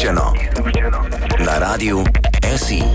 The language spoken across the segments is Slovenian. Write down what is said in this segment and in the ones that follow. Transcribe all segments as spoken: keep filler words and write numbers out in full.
Izluščeno na Radiu S I.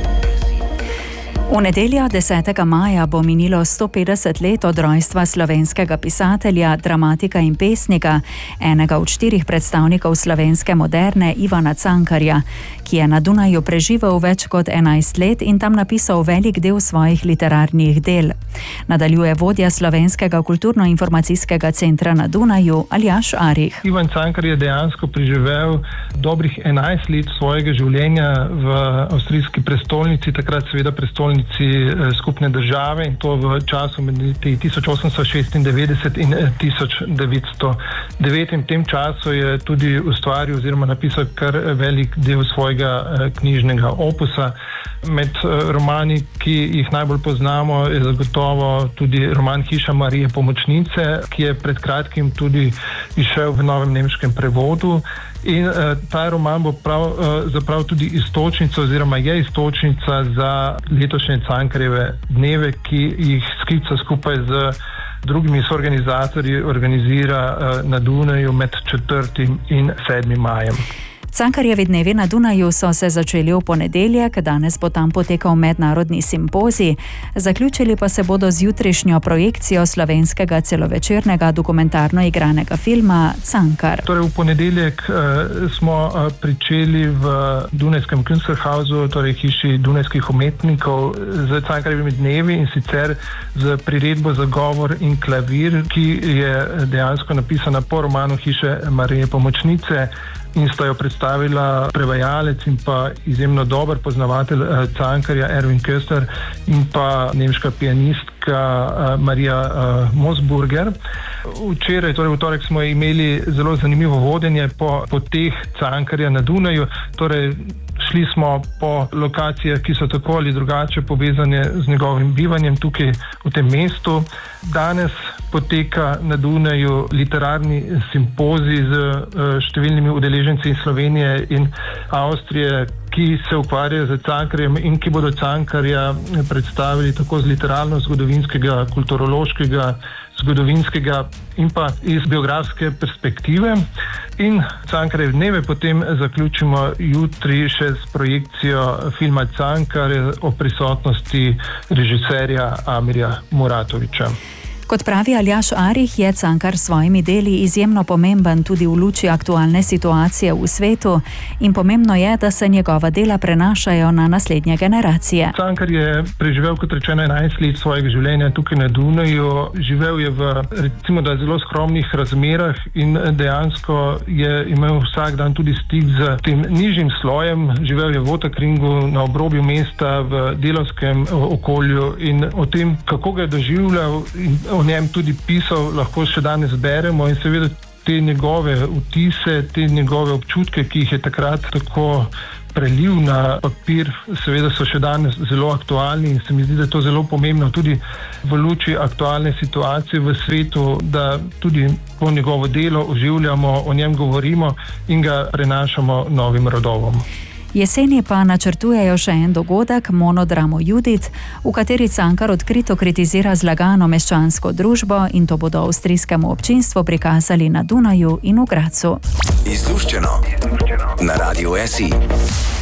V nedeljo desetega maja bo minilo sto petdeset let od rojstva slovenskega pisatelja, dramatika in pesnika, enega od štirih predstavnikov slovenske moderne, Ivana Cankarja, ki je na Dunaju preživel več kot enajst let in tam napisal velik del svojih literarnih del. Nadaljuje vodja Slovenskega kulturno-informacijskega centra na Dunaju, Aljaž Arih. Ivan Cankar je dejansko preživel dobrih enajst let svojega življenja v avstrijski prestolnici, takrat seveda prestolnici skupne države, in to v času med tisoč osemsto šestindevetdeset in tisoč devetsto devet. In v tem času je tudi ustvaril oziroma napisal kar velik del svojega knjižnega opusa. Med romani, ki jih najbolj poznamo, je zagotovo tudi roman Hiša Marije Pomočnice, ki je pred kratkim tudi izšel v novem nemškem prevodu. In uh, ta roman bo prav, uh, zaprav tudi istočnica oziroma je istočnica za letošnje Cankarjeve dneve, ki jih sklica skupaj z drugimi soorganizatorji organizira uh, na Dunaju med četrtim in sedmim majem. Cankarjevi dnevi na Dunaju so se začeli v ponedeljek, danes bo tam potekal mednarodni simpozij, zaključili pa se bodo z jutrišnjo projekcijo slovenskega celovečernega dokumentarno-igranega filma Cankar. Torej v ponedeljek uh, smo uh, pričeli v Dunajskem Künstlerhausu, torej hiši dunajskih umetnikov, z Cankarjevimi dnevi, in sicer z priredbo za govor in klavir, ki je dejansko napisana po romanu Hiše Marije Pomočnice, in sta jo predstavila prevajalec in pa izjemno dober poznavatelj uh, Cankarja Erwin Köster in pa nemška pianistka uh, Marija uh, Mosburger. Včeraj, torej v torek, smo imeli zelo zanimivo vodenje po poteh Cankarja na Dunaju. Torej, šli smo po lokacijah, ki so tako ali drugače povezane z njegovim bivanjem tukaj v tem mestu. Danes poteka na Dunaju literarni simpozij z uh, številnimi udeleženci iz Slovenije in Avstrije, ki se ukvarjajo z Cankarjem in ki bodo Cankarja predstavili tako z literarno-zgodovinskega, kulturološkega, zgodovinskega in pa iz biografske perspektive. In Cankarjeve dneve potem zaključimo jutri še s projekcijo filma Cankar o prisotnosti režiserja Amirja Muratovića. Kot pravi Aljaž Arih, je Cankar s svojimi deli izjemno pomemben tudi v luči aktualne situacije v svetu in pomembno je, da se njegova dela prenašajo na naslednje generacije. Cankar je preživel, kot rečeno, enajst let svojega življenja tukaj na Dunaju. Živel je v, recimo, da zelo skromnih razmerah in dejansko je imel vsak dan tudi stik z tem nižjim slojem. Živel je v Ottakringu, na obrobju mesta, v delavskem okolju, in o tem, kako ga je doživljal in o njem tudi pisal, lahko še danes beremo, in seveda te njegove vtise, te njegove občutke, ki jih je takrat tako prelil na papir, seveda so še danes zelo aktualni, in se mi zdi, da je to zelo pomembno tudi v luči aktualne situacije v svetu, da tudi to njegovo delo oživljamo, o njem govorimo in ga prenašamo novim rodovom. Jeseni pa načrtujejo še en dogodek, monodramo Judit, v kateri Cankar odkrito kritizira zlagano meščansko družbo, in to bodo avstrijskemu občinstvu prikazali na Dunaju in v Gradcu. Izluščeno na Radiu S I.